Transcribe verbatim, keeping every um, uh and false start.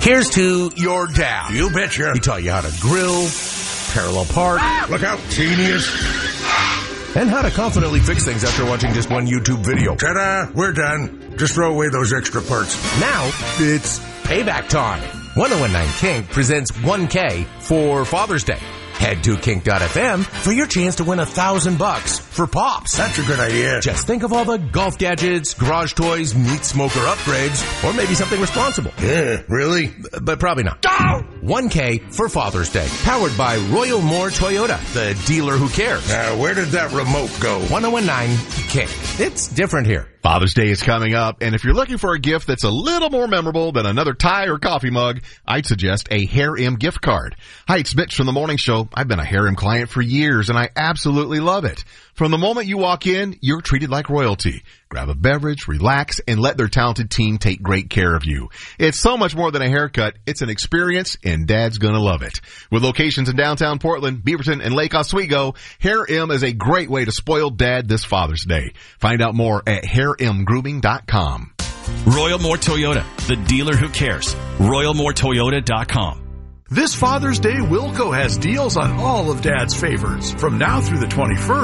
Here's to your dad. You betcha. He taught you how to grill, parallel park. Ah, look out, genius. And how to confidently fix things after watching just one YouTube video. Ta-da, we're done. Just throw away those extra parts. Now, it's payback time. ten nineteen Kink presents one K for Father's Day. Head to kink dot f m for your chance to win a thousand bucks for Pops. That's a good idea. Just think of all the golf gadgets, garage toys, meat smoker upgrades, or maybe something responsible. Yeah, really? But probably not. Oh! one K for Father's Day. Powered by Royal Moore Toyota, the dealer who cares. Now, where did that remote go? ten nineteen Kink. It's different here. Father's Day is coming up, and if you're looking for a gift that's a little more memorable than another tie or coffee mug, I'd suggest a Hair M gift card. Hi, it's Mitch from The Morning Show. I've been a Hair M client for years, and I absolutely love it. From the moment you walk in, you're treated like royalty. Grab a beverage, relax, and let their talented team take great care of you. It's so much more than a haircut. It's an experience, and Dad's gonna love it. With locations in downtown Portland, Beaverton, and Lake Oswego, Hair M is a great way to spoil Dad this Father's Day. Find out more at hair m grooming dot com. Royal Moore Toyota, the dealer who cares. royal moore toyota dot com. This Father's Day, Wilco has deals on all of Dad's favorites. From now through the twenty-first.